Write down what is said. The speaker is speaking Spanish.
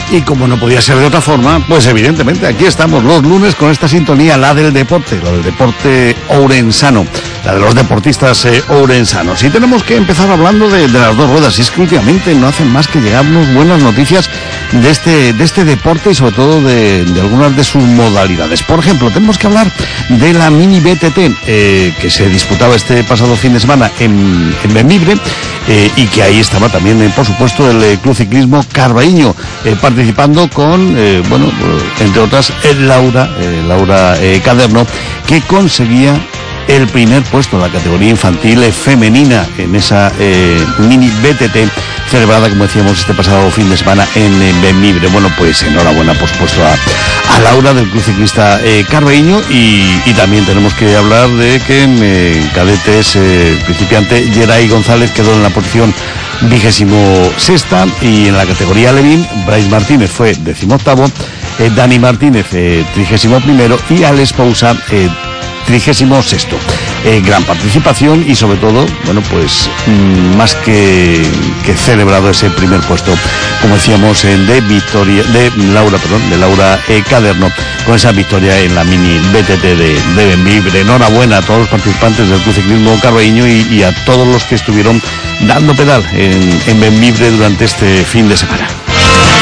Y como no podía ser de otra forma, pues evidentemente aquí estamos los lunes con esta sintonía, la del deporte ourensano, la de los deportistas ourensanos. Y tenemos que empezar hablando de las dos ruedas, y es que últimamente no hacen más que llegarnos buenas noticias de este deporte y sobre todo de algunas de sus modalidades. Por ejemplo, tenemos que hablar de la Mini BTT, que se disputaba este pasado fin de semana en Bembibre, y que ahí estaba también, por supuesto, el Club Ciclismo Carballiño, participando con, entre otras, Laura Caderno, que conseguía el primer puesto en la categoría infantil femenina en esa Mini BTT celebrada, como decíamos, este pasado fin de semana en Bembibre. Bueno, pues enhorabuena, por supuesto, a Laura del Club Ciclista Carballiño, y también tenemos que hablar de que en cadetes principiante Geray González quedó en la posición 26ª, y en la categoría Levín Bryce Martínez fue 18º, Dani Martínez 31º y Alex Pousa 36º. Gran participación y sobre todo, bueno, pues más que celebrado ese primer puesto, como decíamos, de Laura Caderno, con esa victoria en la Mini BTT de Bembibre. Enhorabuena a todos los participantes del Club Ciclismo Carballiño y a todos los que estuvieron dando pedal en Bembibre durante este fin de semana.